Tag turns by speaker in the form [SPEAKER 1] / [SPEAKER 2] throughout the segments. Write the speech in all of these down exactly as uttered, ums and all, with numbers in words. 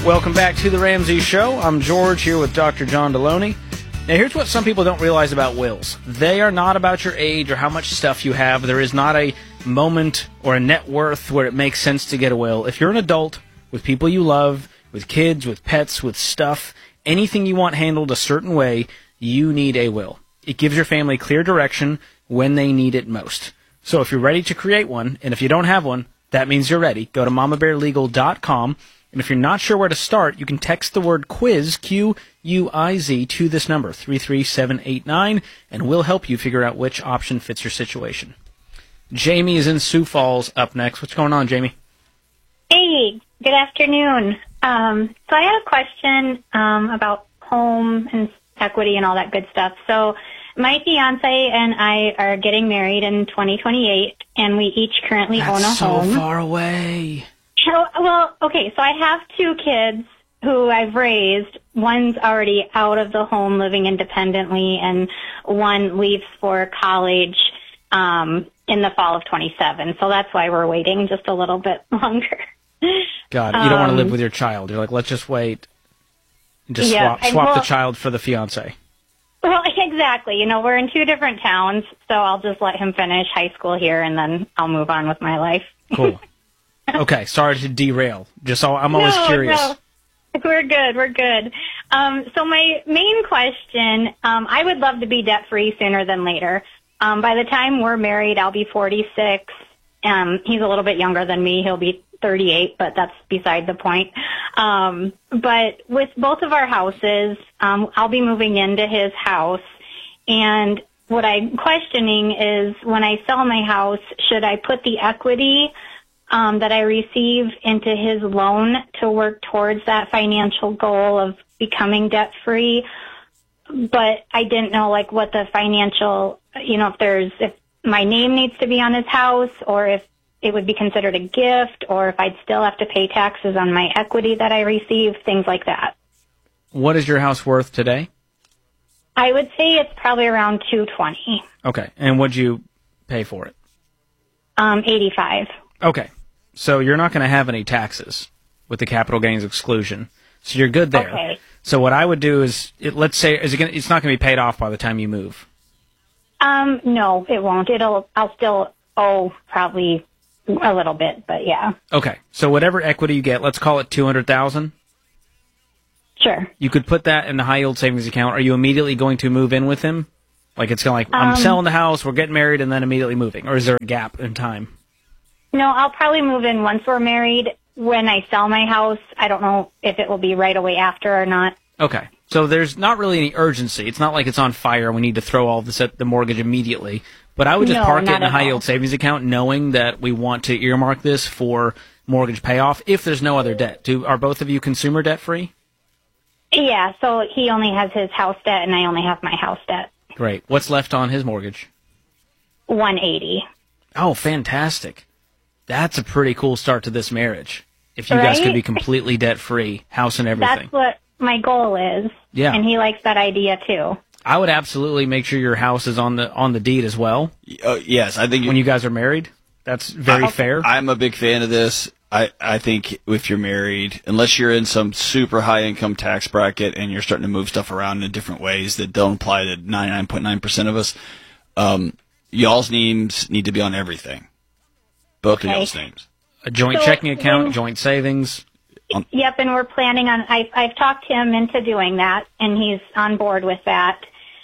[SPEAKER 1] Welcome back to The Ramsey Show. I'm George here with Doctor John Deloney. Now, here's what some people don't realize about wills. They are not about your age or how much stuff you have. There is not a moment or a net worth where it makes sense to get a will. If you're an adult with people you love, with kids, with pets, with stuff, anything you want handled a certain way, you need a will. It gives your family clear direction when they need it most. So if you're ready to create one, and if you don't have one, that means you're ready. Go to mama bear legal dot com. And if you're not sure where to start, you can text the word quiz, Q U I Z, to this number, three three seven eight nine, and we'll help you figure out which option fits your situation. Jamie is in Sioux Falls up next. What's going on, Jamie?
[SPEAKER 2] Hey, good afternoon. Um, so I had a question um, about home and equity and all that good stuff. So my fiance and I are getting married in twenty twenty-eight, and we each currently
[SPEAKER 1] That's
[SPEAKER 2] own a
[SPEAKER 1] so
[SPEAKER 2] home.
[SPEAKER 1] so far away.
[SPEAKER 2] So, well, okay, so I have two kids who I've raised. One's already out of the home living independently, and one leaves for college um, in the fall of twenty-seven. So that's why we're waiting just a little bit longer.
[SPEAKER 1] God, you don't want to live
[SPEAKER 2] Um,
[SPEAKER 1] with your child. You're like, let's just wait and just
[SPEAKER 2] Yeah,
[SPEAKER 1] swap,
[SPEAKER 2] and
[SPEAKER 1] swap
[SPEAKER 2] well-
[SPEAKER 1] the child for the fiance.
[SPEAKER 2] Well, exactly. You know, we're in two different towns, so I'll just let him finish high school here, and then I'll move on with my life.
[SPEAKER 1] Cool. Okay, sorry to derail. Just so I'm always
[SPEAKER 2] no,
[SPEAKER 1] curious.
[SPEAKER 2] No. We're good. We're good. Um, so my main question, um, I would love to be debt-free sooner than later. Um, by the time we're married, I'll be forty-six. Um, he's a little bit younger than me. He'll be thirty-eight, but that's beside the point. Um, but with both of our houses, um, I'll be moving into his house. And what I'm questioning is when I sell my house, should I put the equity Um, that I receive into his loan to work towards that financial goal of becoming debt-free? But I didn't know, like, what the financial, you know, if there's, if my name needs to be on his house, or if it would be considered a gift, or if I'd still have to pay taxes on my equity that I receive, things like that.
[SPEAKER 1] What is your house worth today?
[SPEAKER 2] I would say it's probably around two twenty.
[SPEAKER 1] Okay, and what'd you pay for it?
[SPEAKER 2] Um, eighty-five.
[SPEAKER 1] Okay, so you're not going to have any taxes with the capital gains exclusion, so you're good there.
[SPEAKER 2] Okay.
[SPEAKER 1] So what I would do is, it, let's say, is it gonna, it's not going to be paid off by the time you move.
[SPEAKER 2] Um, no, it won't. It'll, I'll still owe probably a little bit, but yeah.
[SPEAKER 1] Okay, so whatever equity you get, let's call it two hundred thousand dollars.
[SPEAKER 2] Sure.
[SPEAKER 1] You could put that in a high yield savings account. Are you immediately going to move in with him? Like it's going to like, I'm
[SPEAKER 2] Um,
[SPEAKER 1] selling the house, we're getting married, and then immediately moving, or is there a gap in time?
[SPEAKER 2] No, I'll probably move in once we're married. When I sell my house, I don't know if it will be right away after or not.
[SPEAKER 1] Okay. So there's not really any urgency. It's not like it's on fire and we need to throw all this at the mortgage immediately. But I would just
[SPEAKER 2] No,
[SPEAKER 1] park it
[SPEAKER 2] not
[SPEAKER 1] in a
[SPEAKER 2] at
[SPEAKER 1] high
[SPEAKER 2] all.
[SPEAKER 1] yield savings account knowing that we want to earmark this for mortgage payoff if there's no other debt. Do Are both of you consumer debt free?
[SPEAKER 2] Yeah, so he only has his house debt and I only have my house debt.
[SPEAKER 1] Great. What's left on his mortgage?
[SPEAKER 2] one eighty.
[SPEAKER 1] Oh, fantastic. That's a pretty cool start to this marriage. If you guys
[SPEAKER 2] Right?
[SPEAKER 1] could be completely debt free, house and everything.
[SPEAKER 2] That's what my goal is.
[SPEAKER 1] Yeah.
[SPEAKER 2] And he likes that idea too.
[SPEAKER 1] I would absolutely make sure your house is on the on the deed as well
[SPEAKER 3] Uh, yes, I think
[SPEAKER 1] when you guys are married. That's very fair.
[SPEAKER 3] I'm a big fan of this. I, I think if you're married, unless you're in some super high income tax bracket and you're starting to move stuff around in different ways that don't apply to ninety-nine point nine percent of us, um, y'all's names need to be on everything. Both
[SPEAKER 2] Okay.
[SPEAKER 3] of y'all's names.
[SPEAKER 1] A joint
[SPEAKER 2] So
[SPEAKER 1] checking account,
[SPEAKER 2] when-
[SPEAKER 1] joint savings.
[SPEAKER 2] Yep, and we're planning on, I, I've talked him into doing that, and he's on board with that.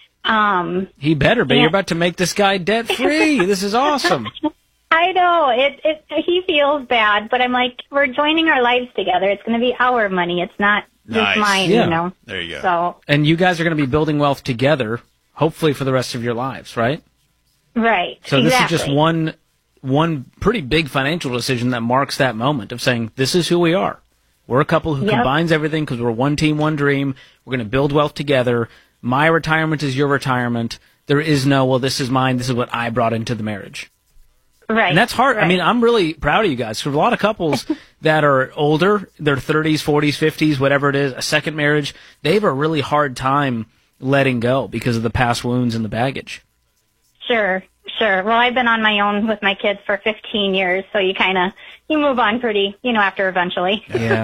[SPEAKER 2] Um,
[SPEAKER 1] He better be.
[SPEAKER 2] Yeah.
[SPEAKER 1] You're about to make this guy debt free. This is awesome.
[SPEAKER 2] I know it, it. He feels bad, but I'm like, we're joining our lives together. It's going to be our money. It's not
[SPEAKER 3] Nice.
[SPEAKER 2] just mine,
[SPEAKER 1] Yeah.
[SPEAKER 2] you know.
[SPEAKER 3] There you go.
[SPEAKER 2] So
[SPEAKER 1] And you guys are going to be building wealth together, hopefully for the rest of your lives, right?
[SPEAKER 2] right.
[SPEAKER 1] So
[SPEAKER 2] exactly.
[SPEAKER 1] this is just one one pretty big financial decision that marks that moment of saying, this is who we are. We're a couple who
[SPEAKER 2] Yep.
[SPEAKER 1] combines everything because we're one team, one dream. We're going to build wealth together. My retirement is your retirement. There is no, well, this is mine. This is what I brought into the marriage.
[SPEAKER 2] Right.
[SPEAKER 1] And that's hard. I
[SPEAKER 2] right.
[SPEAKER 1] mean, I'm really proud of you guys. For a lot of couples that are older, their thirties, forties, fifties, whatever it is, a second marriage, they have a really hard time letting go because of the past wounds and the baggage.
[SPEAKER 2] Sure, sure. Well, I've been on my own with my kids for fifteen years, so you kind of, you move on pretty, you know, after eventually.
[SPEAKER 1] Yeah.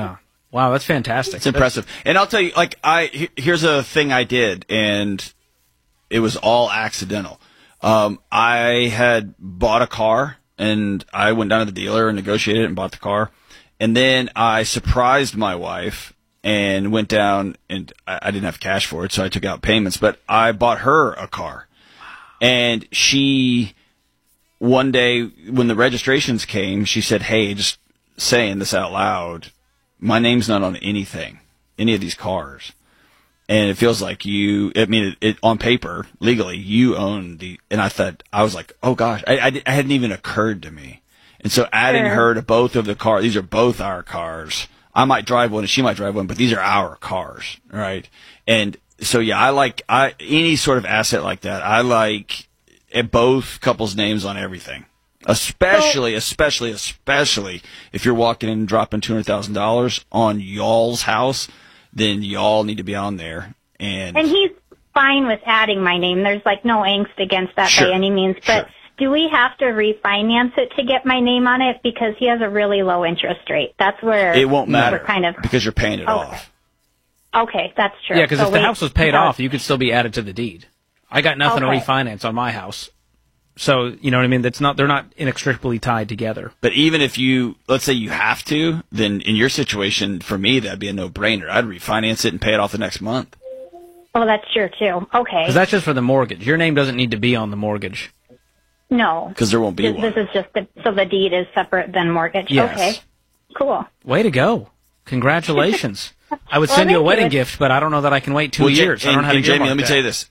[SPEAKER 1] Wow, that's fantastic.
[SPEAKER 3] It's impressive. And I'll tell you, like, I here's a thing I did, and it was all accidental. Um, I had bought a car, and I went down to the dealer and negotiated and bought the car. And then I surprised my wife and went down, and I, I didn't have cash for it, so I took out payments. But I bought her a car. And she, one day when the registrations came, she said, hey, just saying this out loud, my name's not on anything, any of these cars. And it feels like you, I mean, it, it on paper, legally, you own the, and I thought, I was like, oh gosh, I, I, it hadn't even occurred to me. And so adding
[SPEAKER 2] Sure.
[SPEAKER 3] her to both of the cars, these are both our cars. I might drive one and she might drive one, but these are our cars, right? And so, yeah, I like, I, any sort of asset like that. I like eh, both couples' names on everything. Especially,
[SPEAKER 2] So-
[SPEAKER 3] especially, especially if you're walking in and dropping two hundred thousand dollars on y'all's house, then y'all need to be on there. And,
[SPEAKER 2] And he's fine with adding my name. There's like no angst against that
[SPEAKER 3] Sure.
[SPEAKER 2] by any means. But
[SPEAKER 3] Sure.
[SPEAKER 2] do we have to refinance it to get my name on it? Because he has a really low interest rate. That's where
[SPEAKER 3] it won't matter
[SPEAKER 2] We're kind of
[SPEAKER 3] because you're paying it
[SPEAKER 2] Oh,
[SPEAKER 3] off.
[SPEAKER 2] okay. That's true.
[SPEAKER 1] Yeah, because
[SPEAKER 2] So
[SPEAKER 1] if the
[SPEAKER 2] we-
[SPEAKER 1] house was paid
[SPEAKER 2] so-
[SPEAKER 1] off, you could still be added to the deed. I got nothing
[SPEAKER 2] Okay.
[SPEAKER 1] to refinance on my house. So, you know what I mean? That's not, they're not inextricably tied together.
[SPEAKER 3] But even if you, let's say you have to, then in your situation, for me, that'd be a no-brainer. I'd refinance it and pay it off the next month.
[SPEAKER 2] Oh, that's true too. Okay.
[SPEAKER 1] Because that's just for the mortgage. Your name doesn't need to be on the mortgage.
[SPEAKER 2] No.
[SPEAKER 3] Because there won't be
[SPEAKER 2] This,
[SPEAKER 3] one.
[SPEAKER 2] this is just the, so the deed is separate than mortgage.
[SPEAKER 1] Yes.
[SPEAKER 2] Okay. Cool.
[SPEAKER 1] Way to go. Congratulations. I would
[SPEAKER 2] Well,
[SPEAKER 1] send you a
[SPEAKER 2] thank
[SPEAKER 1] wedding
[SPEAKER 2] you.
[SPEAKER 1] gift, but I don't know that I can wait two
[SPEAKER 3] Well, Ja-
[SPEAKER 1] years. I don't
[SPEAKER 3] and,
[SPEAKER 1] know how to
[SPEAKER 3] and Jamie,
[SPEAKER 1] earmark
[SPEAKER 3] let me
[SPEAKER 1] that.
[SPEAKER 3] tell you this.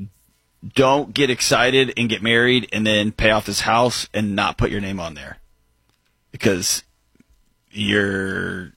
[SPEAKER 3] Don't get excited and get married and then pay off this house and not put your name on there. Because you're...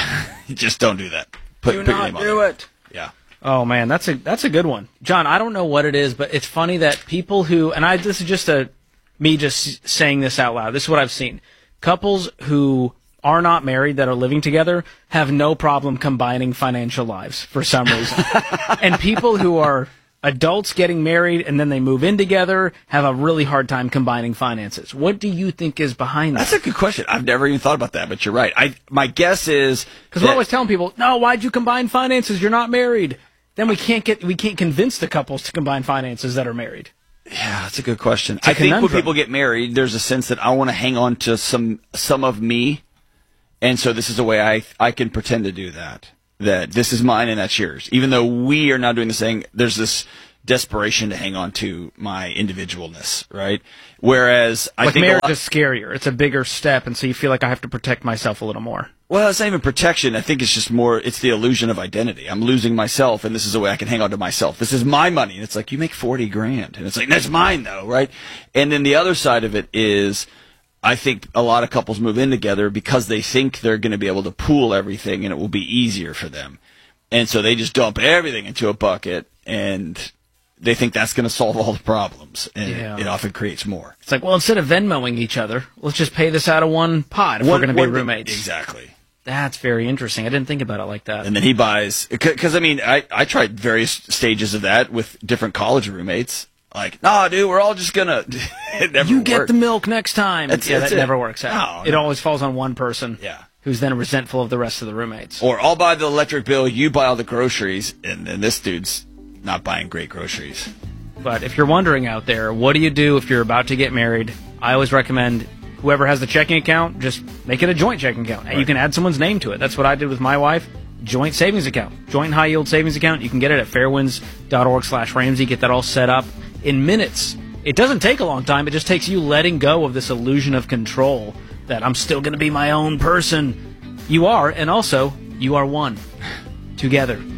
[SPEAKER 3] just don't do that. Put,
[SPEAKER 1] Do
[SPEAKER 3] put your
[SPEAKER 1] not
[SPEAKER 3] name on
[SPEAKER 1] do
[SPEAKER 3] there.
[SPEAKER 1] it.
[SPEAKER 3] Yeah.
[SPEAKER 1] Oh man, that's a that's a good one, John. I don't know what it is, but it's funny that people who and I this is just a me just saying this out loud. This is what I've seen. Couples who are not married that are living together have no problem combining financial lives for some reason, and people who are adults getting married and then they move in together have a really hard time combining finances. What do you think is behind that?
[SPEAKER 3] That's a good question. I've never even thought about that, but you're right. I my guess is
[SPEAKER 1] Because we're
[SPEAKER 3] that-
[SPEAKER 1] always telling people, no, why'd you combine finances? You're not married. Then we can't get we can't convince the couples to combine finances that are married.
[SPEAKER 3] Yeah, that's a good question.
[SPEAKER 1] a
[SPEAKER 3] I think when
[SPEAKER 1] conundrum.
[SPEAKER 3] people get married, there's a sense that I want to hang on to some some of me, and so this is a way I I can pretend to do that. That this is mine and that's yours. Even though we are not doing the same, there's this desperation to hang on to my individualness, right? Whereas I
[SPEAKER 1] Like
[SPEAKER 3] think a
[SPEAKER 1] marriage
[SPEAKER 3] lot,
[SPEAKER 1] is scarier. It's a bigger step, and so you feel like I have to protect myself a little more.
[SPEAKER 3] well, it's not even protection. I think it's just more. It's the illusion of identity. I'm losing myself, and this is a way I can hang on to myself. This is my money, and it's like you make forty grand, and it's like that's mine though, right? And then the other side of it is, I think a lot of couples move in together because they think they're going to be able to pool everything, and it will be easier for them, and so they just dump everything into a bucket, and they think that's going to solve all the problems, and
[SPEAKER 1] Yeah.
[SPEAKER 3] it, it often creates more.
[SPEAKER 1] It's like, well, instead of Venmoing each other, let's just pay this out of one pot if
[SPEAKER 3] One-
[SPEAKER 1] we're going to be
[SPEAKER 3] one-
[SPEAKER 1] roommates.
[SPEAKER 3] Exactly.
[SPEAKER 1] That's very interesting. I didn't think about it like that.
[SPEAKER 3] And then he buys, because I mean, I, I tried various stages of that with different college roommates. Like, nah, dude, we're all just gonna. It never
[SPEAKER 1] you get
[SPEAKER 3] worked.
[SPEAKER 1] the milk next time.
[SPEAKER 3] That's-
[SPEAKER 1] yeah,
[SPEAKER 3] that's
[SPEAKER 1] that
[SPEAKER 3] it.
[SPEAKER 1] never works out.
[SPEAKER 3] No,
[SPEAKER 1] it
[SPEAKER 3] no.
[SPEAKER 1] always falls on one person.
[SPEAKER 3] Yeah.
[SPEAKER 1] Who's then resentful of the rest of the roommates.
[SPEAKER 3] Or I'll buy the electric bill, you buy all the groceries, and then this dude's not buying great groceries.
[SPEAKER 1] But if you're wondering out there, what do you do if you're about to get married? I always recommend whoever has the checking account, just make it a joint checking account. And you can add someone's name to it. That's what I did with my wife. Joint savings account. Joint high yield savings account. You can get it at fairwinds.org slash Ramsey. Get that all set up in minutes. It doesn't take a long time. It just takes you letting go of this illusion of control that I'm still going to be my own person. You are, and also, you are one. Together.